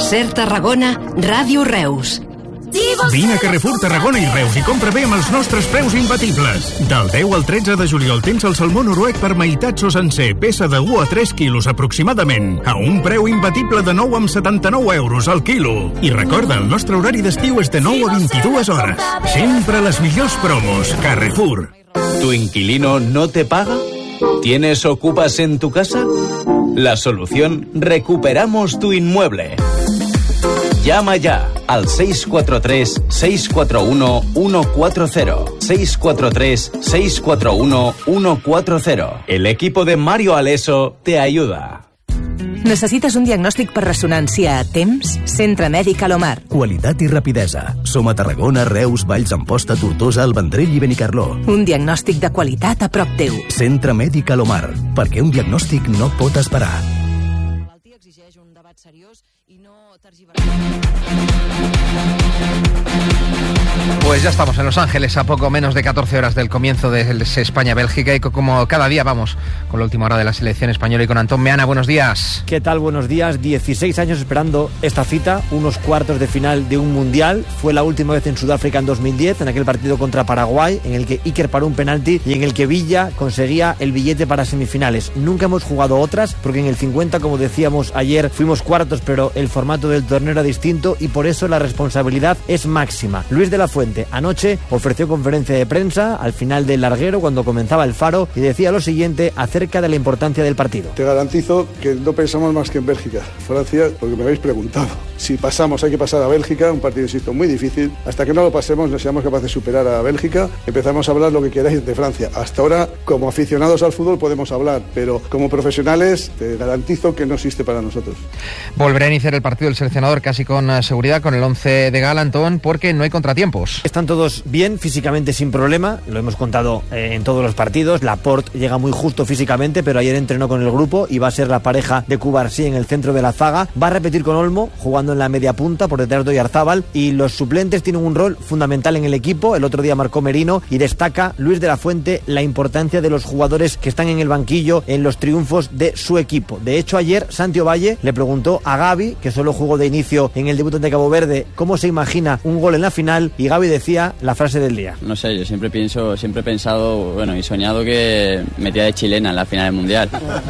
Ser Tarragona, Ràdio Reus. Vine a Carrefour Tarragona i Reus i compra bé amb els nostres preus imbatibles. Del 10 al 13 de juliol tens el salmó noruec per meitats o sencer, peça de 1 a 3 quilos aproximadament, a un preu imbatible de 9,79 euros al quilo. I recorda, el nostre horari d'estiu és de 9 a 22 hores. Sempre les millors promos. Carrefour. ¿Tu inquilino no te paga? ¿Tienes ocupas en tu casa? La solución: recuperamos tu inmueble. Llama ya al 643-641-140. 643-641-140. El equipo de Mario Aleso te ayuda. Necessites un diagnòstic per ressonància a temps? Centre Mèdic Alomar. Qualitat i rapidesa. Som a Tarragona, Reus, Valls d'Amposta, Tortosa, el Vendrell i Benicarló. Un diagnòstic de qualitat a prop teu. Centre Mèdic Alomar. Perquè un diagnòstic no pot esperar. Malaltia exigeix un debat seriós i no tergiversar. Pues ya estamos en Los Ángeles, a poco menos de 14 horas del comienzo de España-Bélgica, y como cada día vamos con la última hora de la selección española y con Antón Meana. Buenos días. ¿Qué tal? Buenos días. 16 años esperando esta cita, unos cuartos de final de un mundial. Fue la última vez en Sudáfrica en 2010, en aquel partido contra Paraguay, en el que Iker paró un penalti y en el que Villa conseguía el billete para semifinales. Nunca hemos jugado otras, porque en el 50, como decíamos ayer, fuimos cuartos, pero el formato del torneo era distinto y por eso la responsabilidad es máxima. Luis de la Fuente anoche ofreció conferencia de prensa al final del larguero cuando comenzaba el Faro y decía lo siguiente acerca de la importancia del partido. Te garantizo que no pensamos más que en Bélgica. Francia, porque me habéis preguntado. Si pasamos, hay que pasar a Bélgica, un partido, insisto, muy difícil. Hasta que no lo pasemos, no seamos capaces de superar a Bélgica, empezamos a hablar lo que queráis de Francia. Hasta ahora, como aficionados al fútbol podemos hablar, pero como profesionales te garantizo que no existe para nosotros. Volverá a iniciar el partido el seleccionador casi con seguridad con el 11 de gala, Antón, porque no hay contratiempos. Están todos bien, físicamente sin problema, lo hemos contado en todos los partidos. Laporte llega muy justo físicamente, pero ayer entrenó con el grupo y va a ser la pareja de Cubarsí en el centro de la zaga. Va a repetir con Olmo, jugando en la media punta por detrás de Oyarzábal, y los suplentes tienen un rol fundamental en el equipo. El otro día marcó Merino y destaca Luis de la Fuente la importancia de los jugadores que están en el banquillo en los triunfos de su equipo. De hecho, ayer Santi Ovalle le preguntó a Gavi, que solo jugó de inicio en el debut ante Cabo Verde, cómo se imagina un gol en la final, y Gavi decía la frase del día. No sé, yo siempre he pensado, bueno, y soñado que metía de chilena en la final del Mundial.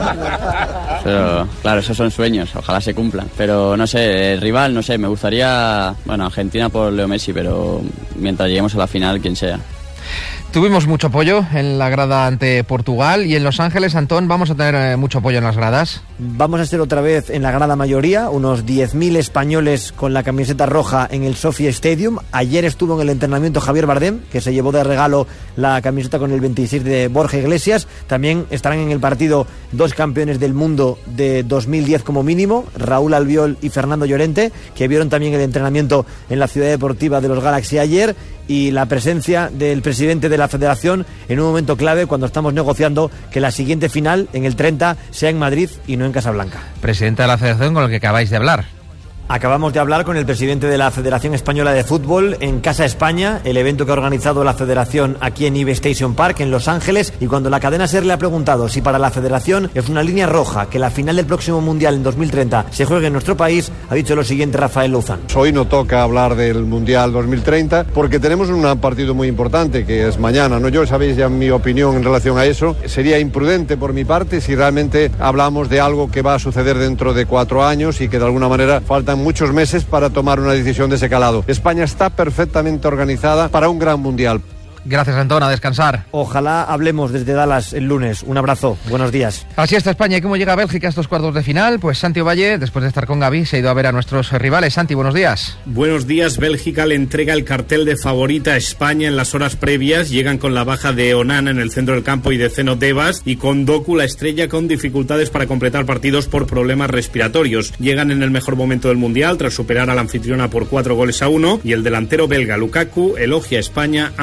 Pero, claro, esos son sueños, ojalá se cumplan. Pero, no sé, el rival, no sé, me gustaría, bueno, Argentina por Leo Messi, pero mientras lleguemos a la final, quien sea. Tuvimos mucho apoyo en la grada ante Portugal, y en Los Ángeles, Antón, vamos a tener mucho apoyo en las gradas. Vamos a ser otra vez en la grada mayoría, unos 10.000 españoles con la camiseta roja en el Sophie Stadium. Ayer estuvo en el entrenamiento Javier Bardem, que se llevó de regalo la camiseta con el 26 de Borja Iglesias. También estarán en el partido dos campeones del mundo de 2010 como mínimo, Raúl Albiol y Fernando Llorente, que vieron también el entrenamiento en la ciudad deportiva de los Galaxy ayer, y la presencia del presidente de la federación en un momento clave cuando estamos negociando que la siguiente final, en el 30, sea en Madrid y no en Casablanca. Presidente de la federación con el que acabáis de hablar. Acabamos de hablar con el presidente de la Federación Española de Fútbol en Casa España, el evento que ha organizado la Federación aquí en Ibe Station Park, en Los Ángeles, y cuando la cadena SER le ha preguntado si para la Federación es una línea roja que la final del próximo Mundial en 2030 se juegue en nuestro país, ha dicho lo siguiente Rafael Louzán. Hoy no toca hablar del Mundial 2030 porque tenemos un partido muy importante que es mañana, ¿no? Yo sabéis ya mi opinión en relación a eso. Sería imprudente por mi parte si realmente hablamos de algo que va a suceder dentro de 4 años y que de alguna manera faltan muchos meses para tomar una decisión de ese calado. España está perfectamente organizada para un gran mundial. Gracias, Antón, a descansar. Ojalá hablemos desde Dallas el lunes. Un abrazo, buenos días. Así está España. ¿Y cómo llega Bélgica a estos cuartos de final? Pues Santi Ovalle, después de estar con Gavi, se ha ido a ver a nuestros rivales. Santi, buenos días. Buenos días. Bélgica le entrega el cartel de favorita a España en las horas previas. Llegan con la baja de Onana en el centro del campo y de Zeno Devas, y con Doku, la estrella, con dificultades para completar partidos por problemas respiratorios. Llegan en el mejor momento del Mundial tras superar a la anfitriona por 4-1, y el delantero belga Lukaku elogia a España antes del partido.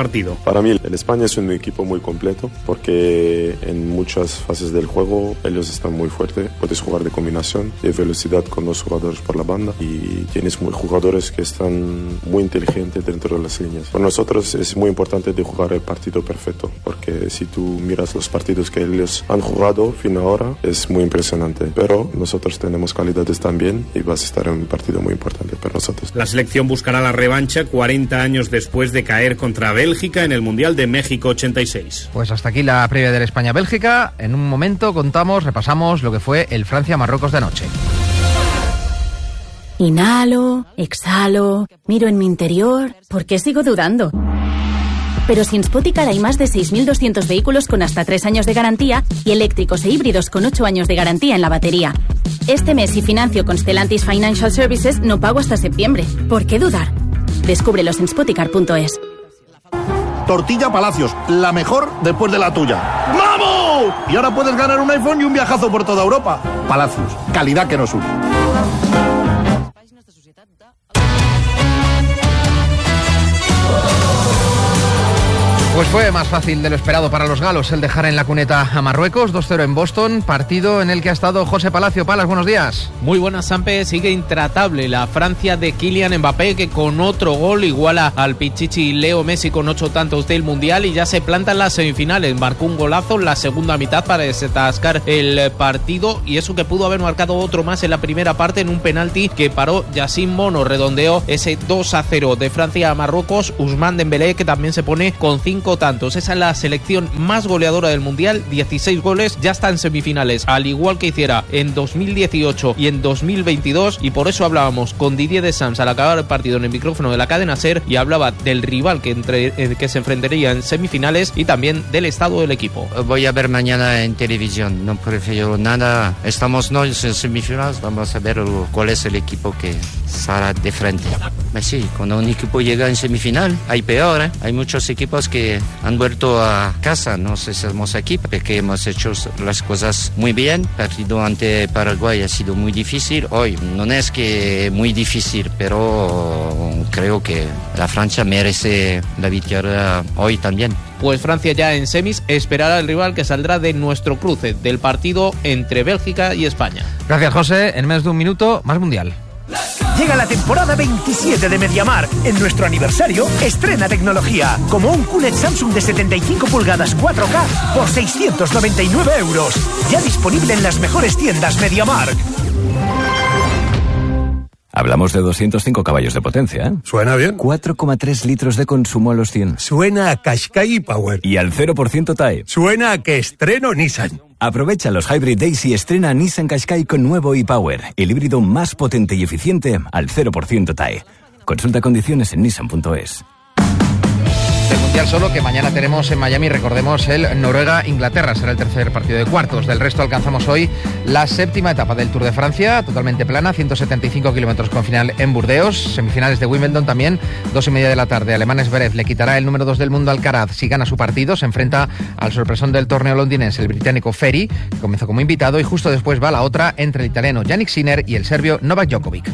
partido. Para mí el España es un equipo muy completo porque en muchas fases del juego ellos están muy fuertes. Puedes jugar de combinación, de velocidad con los jugadores por la banda y tienes jugadores que están muy inteligentes dentro de las líneas. Para nosotros es muy importante de jugar el partido perfecto porque si tú miras los partidos que ellos han jugado fin ahora es muy impresionante. Pero nosotros tenemos calidades también y vas a estar en un partido muy importante para nosotros. La selección buscará la revancha 40 años después de caer contra Bélgica en el Mundial de México 86. Pues hasta aquí la previa de España-Bélgica. En un momento repasamos lo que fue el Francia-Marruecos de anoche. Inhalo, exhalo, miro en mi interior. ¿Por qué sigo dudando? Pero si en Spoticar hay más de 6.200 vehículos con hasta 3 años de garantía y eléctricos e híbridos con 8 años de garantía en la batería. Este mes, si financio con Stellantis Financial Services, no pago hasta septiembre. ¿Por qué dudar? Descúbrelos en spoticar.es. Tortilla Palacios, la mejor después de la tuya. ¡Vamos! Y ahora puedes ganar un iPhone y un viajazo por toda Europa. Palacios, calidad que nos une. Pues fue más fácil de lo esperado para los galos el dejar en la cuneta a Marruecos, 2-0 en Boston, partido en el que ha estado José Palacio. Palas, buenos días. Muy buenas, Sampe. Sigue intratable la Francia de Kylian Mbappé, que con otro gol iguala al Pichichi Leo Messi con 8 tantos del Mundial y ya se planta en las semifinales. Marcó un golazo en la segunda mitad para desatascar el partido y eso que pudo haber marcado otro más en la primera parte en un penalti que paró Yacine Bono. Redondeó ese 2-0 de Francia a Marruecos. Ousmane Dembélé, que también se pone con 5 tantos. Esa es la selección más goleadora del Mundial, 16 goles, ya está en semifinales, al igual que hiciera en 2018 y en 2022, y por eso hablábamos con Didier Deschamps al acabar el partido en el micrófono de la cadena SER y hablaba del rival que se enfrentaría en semifinales y también del estado del equipo. Voy a ver mañana en televisión, no prefiero nada. Estamos en semifinales, vamos a ver cuál es el equipo que saldrá de frente. Sí, cuando un equipo llega en semifinal, hay peor, ¿eh? Hay muchos equipos que han vuelto a casa, no sé si estamos aquí, porque hemos hecho las cosas muy bien. El partido ante Paraguay ha sido muy difícil. Hoy no es que muy difícil, pero creo que la Francia merece la victoria hoy también. Pues Francia ya en semis esperará al rival que saldrá de nuestro cruce, del partido entre Bélgica y España. Gracias, José. En menos de un minuto, más Mundial. Llega la temporada 27 de MediaMarkt. En nuestro aniversario, estrena tecnología, como un QLED Samsung de 75 pulgadas 4K por 699 €. Ya disponible en las mejores tiendas MediaMarkt. Hablamos de 205 caballos de potencia, ¿eh? Suena bien. 4,3 litros de consumo a los 100. Suena a Qashqai Power. Y al 0% TAE. Suena a que estreno Nissan. Aprovecha los Hybrid Days y estrena Nissan Qashqai con nuevo e-Power, el híbrido más potente y eficiente al 0% TAE. Consulta condiciones en nissan.es. Del Mundial solo, que mañana tenemos en Miami, recordemos, el Noruega-Inglaterra, será el tercer partido de cuartos. Del resto alcanzamos hoy la séptima etapa del Tour de Francia, totalmente plana, 175 kilómetros con final en Burdeos, semifinales de Wimbledon también, 2:30 de la tarde. Alemán Zverev le quitará el número 2 del mundo al Alcaraz si gana su partido, se enfrenta al sorpresón del torneo londinense, el británico Ferry, que comenzó como invitado, y justo después va la otra entre el italiano Jannik Sinner y el serbio Novak Djokovic.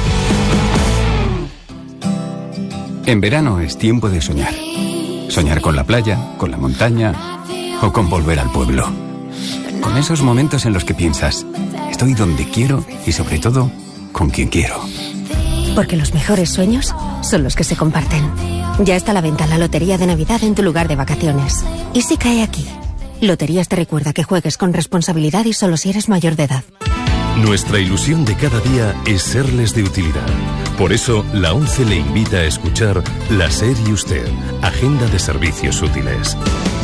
En verano es tiempo de soñar. Soñar con la playa, con la montaña o con volver al pueblo. Con esos momentos en los que piensas, estoy donde quiero y sobre todo, con quien quiero. Porque los mejores sueños son los que se comparten. Ya está a la venta la Lotería de Navidad en tu lugar de vacaciones. ¿Y si cae aquí? Loterías te recuerda que juegues con responsabilidad y solo si eres mayor de edad. Nuestra ilusión de cada día es serles de utilidad. Por eso, la ONCE le invita a escuchar La SER y Usted, Agenda de Servicios Útiles.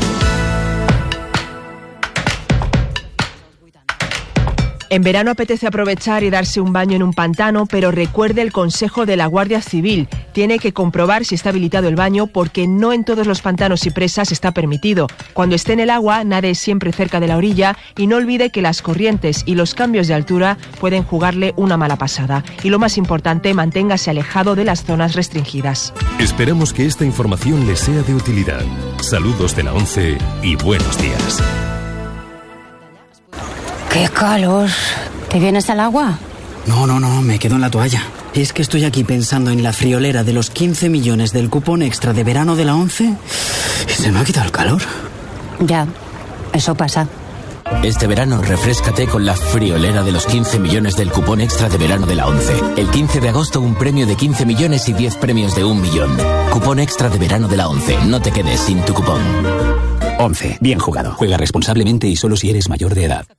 En verano apetece aprovechar y darse un baño en un pantano, pero recuerde el consejo de la Guardia Civil. Tiene que comprobar si está habilitado el baño porque no en todos los pantanos y presas está permitido. Cuando esté en el agua, nade siempre cerca de la orilla y no olvide que las corrientes y los cambios de altura pueden jugarle una mala pasada. Y lo más importante, manténgase alejado de las zonas restringidas. Esperamos que esta información les sea de utilidad. Saludos de la ONCE y buenos días. ¡Qué calor! ¿Te vienes al agua? No, me quedo en la toalla. Es que estoy aquí pensando en la friolera de los 15 millones del cupón extra de verano de la 11 y se me ha quitado el calor. Ya, eso pasa. Este verano refréscate con la friolera de los 15 millones del cupón extra de verano de la 11. El 15 de agosto un premio de 15 millones y 10 premios de 1 millón. Cupón extra de verano de la 11. No te quedes sin tu cupón. 11. Bien jugado. Juega responsablemente y solo si eres mayor de edad.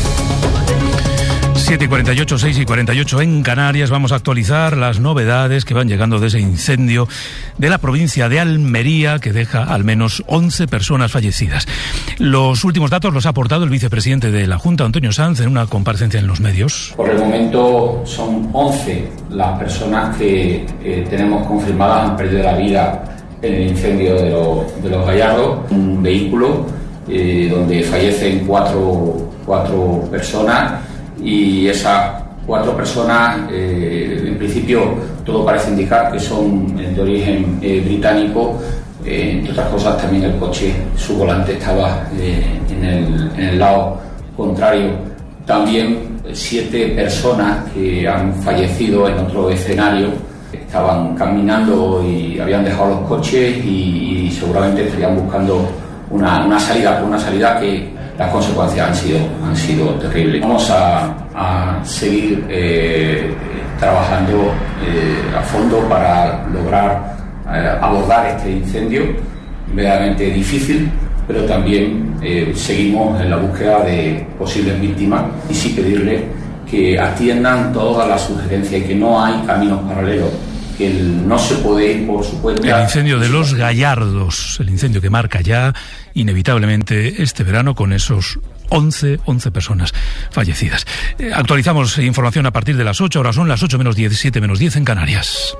7:48, 6:48 en Canarias. Vamos a actualizar las novedades que van llegando de ese incendio de la provincia de Almería que deja al menos 11 personas fallecidas. Los últimos datos los ha aportado el vicepresidente de la Junta, Antonio Sanz, en una comparecencia en los medios. Por el momento son 11 las personas que tenemos confirmadas han perdido la vida en el incendio de los Gallardos. Un vehículo donde fallecen cuatro personas. Y esas 4 personas, en principio, todo parece indicar que son de origen británico. Entre otras cosas, también el coche, su volante estaba en el lado contrario. También 7 personas que han fallecido en otro escenario. Estaban caminando y habían dejado los coches y seguramente estarían buscando una salida que las consecuencias han sido terribles. Vamos a seguir trabajando a fondo para lograr abordar este incendio, verdaderamente difícil, pero también seguimos en la búsqueda de posibles víctimas y sí pedirle que atiendan todas las sugerencias y que no hay caminos paralelos. Que no se puede ir por su cuenta. El incendio de los Gallardos, el incendio que marca ya inevitablemente este verano con esos 11 personas fallecidas. Actualizamos información a partir de las 8, ahora son las 8 menos 10, 7 menos 10 en Canarias.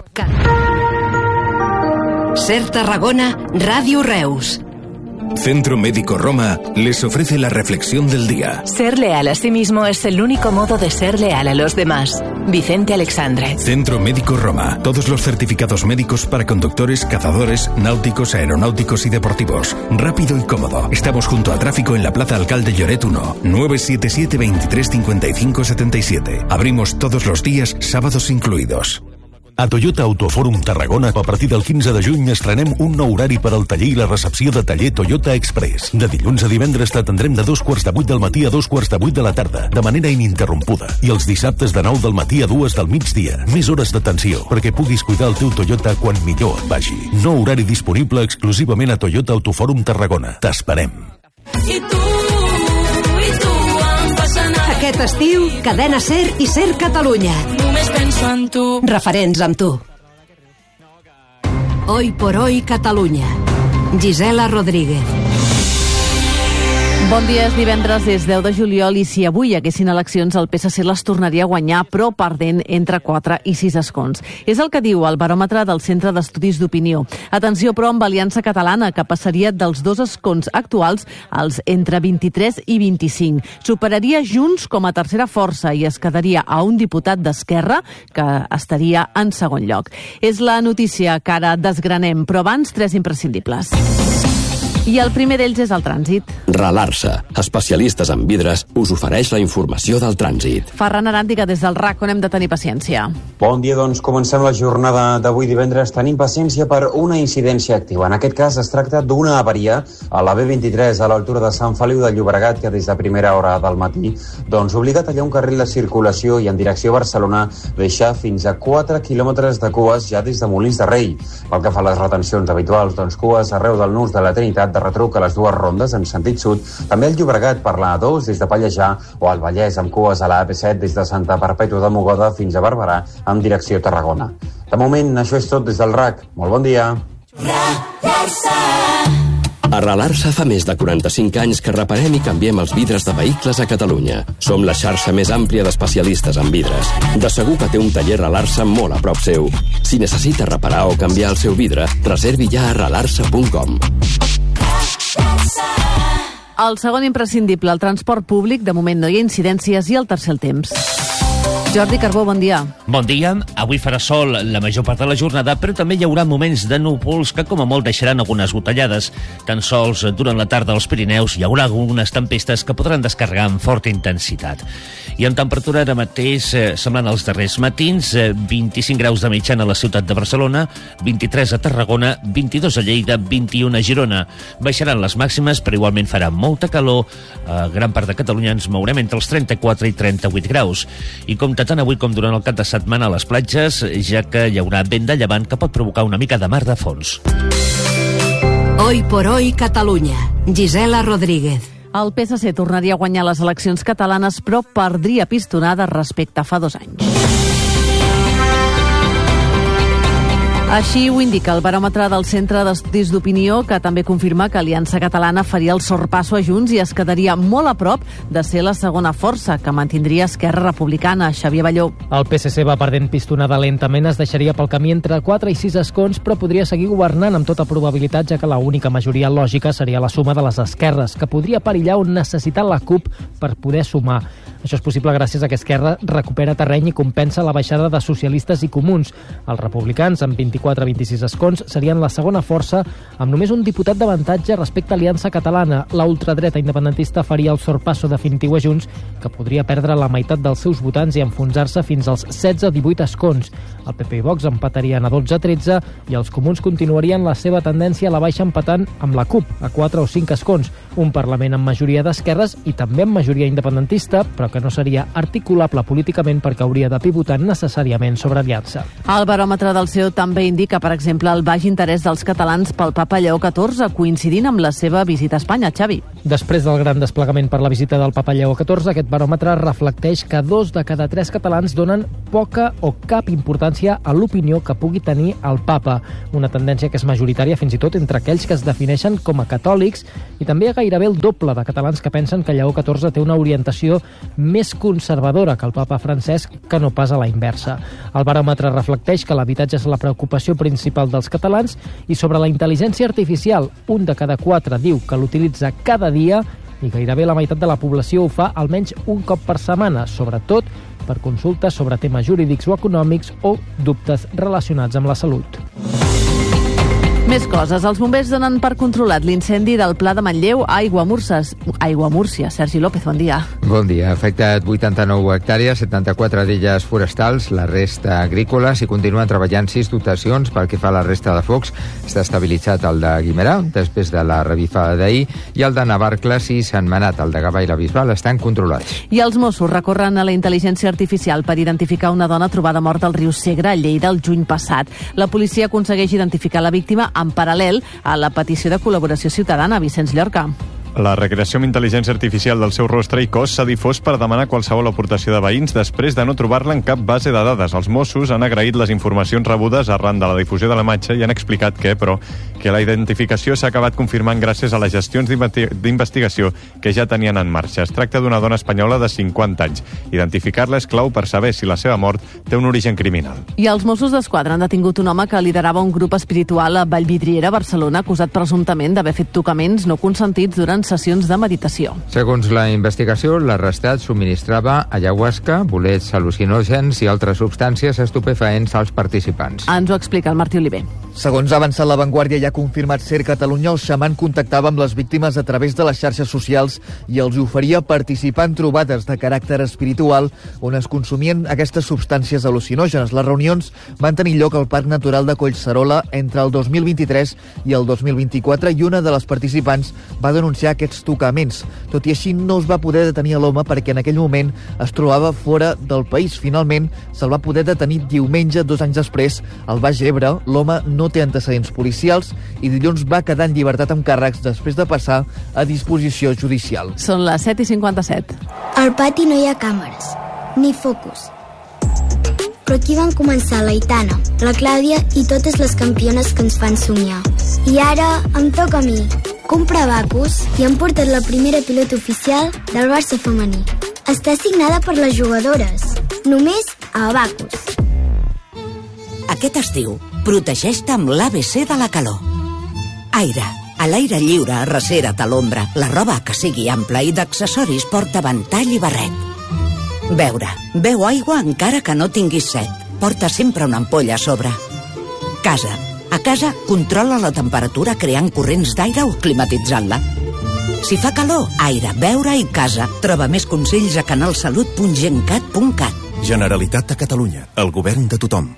Ser Tarragona, Radio Reus. Centro Médico Roma les ofrece la reflexión del día. Ser leal a sí mismo es el único modo de ser leal a los demás. Vicente Alexandre. Centro Médico Roma. Todos los certificados médicos para conductores, cazadores, náuticos, aeronáuticos y deportivos. Rápido y cómodo. Estamos junto a Tráfico en la Plaza Alcalde Lloret 1. 977 23 55 77. Abrimos todos los días, sábados incluidos. A Toyota Autofòrum Tarragona, a partir del 15 de juny estrenem un nou horari per al taller i la recepció de taller Toyota Express. De dilluns a divendres t'atendrem de 2:15 del matí a 2:15 de la tarda, de manera ininterrompuda. I els dissabtes de 9 del matí a 2 del migdia. Més hores d'atenció, perquè puguis cuidar el teu Toyota quan millor et vagi. Nou horari disponible exclusivament a Toyota Autofòrum Tarragona. T'esperem. Aquest estiu, Cadena Ser i Ser Catalunya. Només penso en tu. Referents amb tu. Hoy por hoy Catalunya. Gisela Rodríguez. Bon dia, és divendres, és 10 de juliol i si avui hi haguessin eleccions el PSC les tornaria a guanyar, però perdent entre 4 i 6 escons. És el que diu el baròmetre del Centre d'Estudis d'Opinió. Atenció, però, amb Aliança Catalana, que passaria dels 2 escons actuals als entre 23 i 25. Superaria Junts com a tercera força i es quedaria a un diputat d'Esquerra, que estaria en segon lloc. És la notícia que ara desgranem, però abans 3 imprescindibles. I el primer d'ells és el trànsit. Ralarsa, especialistes en vidres, us ofereix la informació del trànsit. Ferran Aràndiga, des del RAC, on hem de tenir paciència. Bon dia, doncs comencem la jornada d'avui divendres. Tenim paciència per una incidència activa. En aquest cas es tracta d'una avaria a la B23 a l'altura de Sant Feliu de Llobregat, que des de primera hora del matí obliga a tallar un carril de circulació i en direcció a Barcelona deixar fins a 4 quilòmetres de cues ja des de Molins de Rei. Pel que fa a les retencions habituals, cues arreu del nus de la Trinitat, de retruc a les 2 rondes en sentit sud, també el Llobregat per la A2 des de Pallejà o al Vallès amb cues a la AP7 des de Santa Perpètua de Mogoda fins a Barberà en direcció a Tarragona. De moment, això és tot des del RAC. Molt bon dia. A Ralarsa fa més de 45 anys que reparem i canviem els vidres de vehicles a Catalunya. Som la xarxa més àmplia d'especialistes en vidres. De segur que té un taller Ralarsa molt a prop seu. Si necessita reparar o canviar el seu vidre, reservi ja a ralarsa.com. El segon imprescindible, el transport públic, de moment no hi ha incidències, i el tercer, el temps. Jordi Carbó, bon dia. Bon dia. Avui farà sol la major part de la jornada, però també hi haurà moments de núvols que com a molt deixaran algunes gotellades. Tan sols durant la tarda als Pirineus hi haurà algunes tempestes que podran descarregar amb forta intensitat. I en temperatura ara mateix, semblant als darrers matins, 25 graus de mitjana a la ciutat de Barcelona, 23 a Tarragona, 22 a Lleida, 21 a Girona. Baixaran les màximes, però igualment farà molta calor. A gran part de Catalunya ens mourem entre els 34 i 38 graus. I compta tant avui com durant el cap de setmana a les platges, ja que hi haurà vent de llevant que pot provocar una mica de mar de fons. Hoy por hoy Catalunya. Gisela Rodríguez. El PSC tornaria a guanyar les eleccions catalanes, però perdria pistonada respecte a fa 2 anys. Així ho indica el baròmetre del Centre d'Estudis d'Opinió, que també confirma que Aliança Catalana faria el sorpasso a Junts i es quedaria molt a prop de ser la segona força, que mantindria Esquerra Republicana. Xavier Balló. El PSC va perdent pistonada lentament, es deixaria pel camí entre 4 i 6 escons, però podria seguir governant amb tota probabilitat, ja que l'única majoria lògica seria la suma de les esquerres, que podria perillar on necessita la CUP per poder sumar. Això és possible gràcies a que Esquerra recupera terreny i compensa la baixada de socialistes i comuns. Els republicans, amb 24-26 escons, serien la segona força, amb només un diputat d'avantatge respecte a Aliança Catalana. La ultradreta independentista faria el sorpasso definitiu a Junts, que podria perdre la meitat dels seus votants i enfonsar-se fins als 16-18 escons. El PP i Vox empatarien a 12-13 i els comuns continuarien la seva tendència a la baixa empatant amb la CUP, a 4 o 5 escons. Un Parlament amb majoria d'esquerres i també amb majoria independentista, però que no seria articulable políticament perquè hauria de pivotar necessàriament sobre Aliança. El baròmetre del CEO també indica, per exemple, el baix interès dels catalans pel papa Lleó XIV, coincidint amb la seva visita a Espanya. Xavi. Després del gran desplegament per la visita del papa Lleó XIV, aquest baròmetre reflecteix que 2 de cada 3 catalans donen poca o cap importància a l'opinió que pugui tenir el papa. Una tendència que és majoritària fins i tot entre aquells que es defineixen com a catòlics i també gairebé el doble de catalans que pensen que Lleó XIV té una orientació més conservadora que el papa Francesc, que no pas a la inversa. El baròmetre reflecteix que l'habitatge és la preocupació principal dels catalans i sobre la intel·ligència artificial, 1 de cada 4 diu que l'utilitza cada dia i gairebé la meitat de la població ho fa almenys un cop per setmana, sobretot per consultes sobre temes jurídics o econòmics o dubtes relacionats amb la salut. Més coses. Els bombers donen per controlat l'incendi del Pla de Manlleu a Aiguamúrcia. Sergi López, bon dia. Bon dia. Ha afectat 89 hectàrees, 74 d'elles forestals, la resta agrícoles, i continuen treballant 6 dotacions. Pel que fa a la resta de focs, està estabilitzat el de Guimerà, després de la revifada d'ahir, i el de Navarcles i Sentmenat, el de Gavà i la Bisbal, estan controlats. I els Mossos recorren a la intel·ligència artificial per identificar una dona trobada morta al riu Segre, a Lleida, el juny passat. La policia aconsegueix identificar la víctima en paral·lel a la petició de col·laboració ciutadana. Vicenç Llorca. La recreació amb intel·ligència artificial del seu rostre i cos s'ha difós per demanar qualsevol aportació de veïns després de no trobar-la en cap base de dades. Els Mossos han agraït les informacions rebudes arran de la difusió de la imatge i han explicat que la identificació s'ha acabat confirmant gràcies a les gestions d'investigació que ja tenien en marxa. Es tracta d'una dona espanyola de 50 anys. Identificar-la és clau per saber si la seva mort té un origen criminal. I els Mossos d'Esquadra han detingut un home que liderava un grup espiritual a Vallvidriera, Barcelona, acusat presumptament d'haver fet tocaments no consentits durant sessions de meditació. Segons la investigació, l'arrestat subministrava ayahuasca, bolets al·lucinògens i altres substàncies estupefaents als participants. Ens ho explica el Martí Oliver. Segons ha avançat La Vanguardia i ha confirmat Ser Catalunya, el xaman contactava amb les víctimes a través de les xarxes socials i els oferia participar en trobades de caràcter espiritual on es consumien aquestes substàncies al·lucinògenes. Les reunions van tenir lloc al Parc Natural de Collserola entre el 2023 i el 2024 i una de les participants va denunciar aquests tocaments. Tot i així, no es va poder detenir a l'home perquè en aquell moment es trobava fora del país. Finalment, se'l va poder detenir diumenge, 2 anys després, al Baix Ebre. L'home no té antecedents policials i dilluns va quedar en llibertat amb càrrecs després de passar a disposició judicial. Són les 7:57. Al pati no hi ha càmeres, ni focus. Però aquí van començar l'Aitana, la Clàudia i totes les campiones que ens fan somiar. I ara em toca a mi. Comprar Abacus i han portat la primera pilota oficial del Barça femení. Està signada per les jugadores. Només a Abacus. Aquest estiu, protegeix-te amb l'ABC de la calor. Aire. A l'aire lliure, recera't a l'ombra. La roba que sigui ampla i d'accessoris porta ventall i barret. Beure. Beu aigua encara que no tinguis set. Porta sempre una ampolla a sobre. Casa. A casa, controla la temperatura creant corrents d'aire o climatitzant-la. Si fa calor, aire, beure i casa. Troba més consells a canalsalut.gencat.cat. Generalitat de Catalunya. El govern de tothom.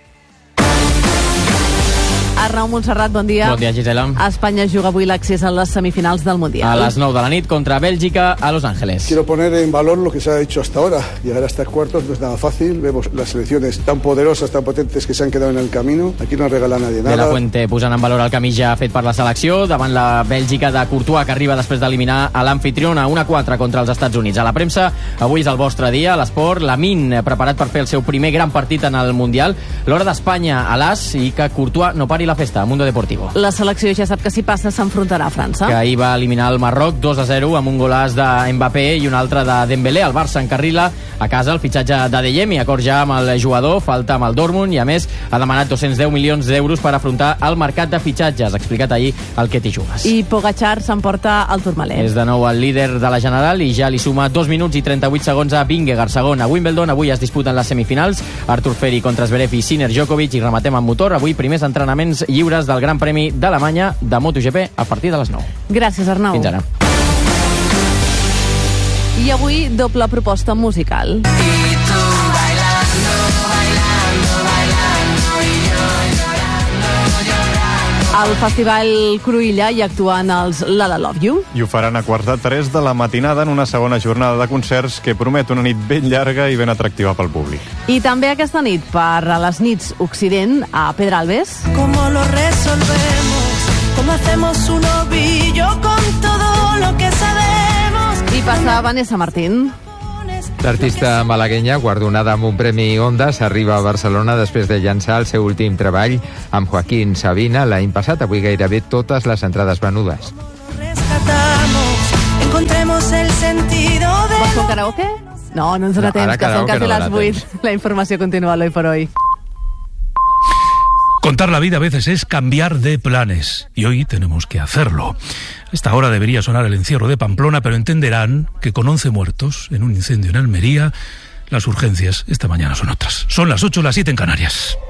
Arnau Montserrat, bon dia. Bon dia, Gisela. Espanya juga avui l'accés a les semifinals del Mundial. A las 9 de la nit contra Bélgica a Los Ángeles. Quiero poner en valor lo que se ha hecho hasta ahora. Llegar hasta cuartos no es nada fácil. Vemos las selecciones tan poderosas, tan potentes que se han quedado en el camino. Aquí no regala nadie nada. De la Fuente posant en valor el camí ja fet per la selecció davant la Bèlgica de Courtois, que arriba després d'eliminar a l'anfitriona 1-4 contra els Estats Units. A la premsa, avui és el vostre dia, a l'esport, Lamine preparat per fer el seu primer gran partit en el Mundial. L'hora d'Espanya a l'as i que Courtois no pari la festa. Mundo Deportivo. La selecció ja sap que si passa s'enfrontarà a França. Que ahir va eliminar el Marroc 2-0 amb un golàs de Mbappé i un altre de Dembélé. El Barça encarrila a casa el fitxatge de De Jong i acord ja amb el jugador, falta amb el Dortmund i a més ha demanat 210 milions d'euros per afrontar el mercat de fitxatges. Ha explicat ahir el que t'hi jugues. I Pogacar s'emporta el Tourmalet. És de nou el líder de la General i ja li suma 2 minuts i 38 segons a Vingegaard, segon a Wimbledon. Avui es disputen les semifinals, Artur Feri contra Zverev i Sinner Djokovic, i rematem amb motor. Avui primers entrenaments lliures del Gran Premi d'Alemanya de MotoGP a partir de les 9. Gràcies, Arnau. Fins ara. I avui doble proposta musical. Al Festival Cruïlla hi actuen els Lala Love You. I ho faran a quarts de 3 de la matinada en una segona jornada de concerts que promet una nit ben llarga i ben atractiva pel públic. I també aquesta nit per a les nits Occident a Pedralbes. ¿Cómo lo resolvemos? ¿Cómo hacemos un ovillo con todo lo que sabemos? I passa Vanessa Martín. L'artista malaguenya, guardonada amb un premi Ondas, arriba a Barcelona després de llançar el seu últim treball amb Joaquín Sabina l'any passat. Avui gairebé totes les entrades venudes. Encontremos el sentido de... Vols fer un karaoke? No, no ens dona temps, que són quasi les 8. La informació continua l'Hoy por Hoy. Contar la vida a veces es cambiar de planes, y hoy tenemos que hacerlo. A esta hora debería sonar el encierro de Pamplona, pero entenderán que con 11 muertos en un incendio en Almería, las urgencias esta mañana son otras. Son las 8, las 7 en Canarias.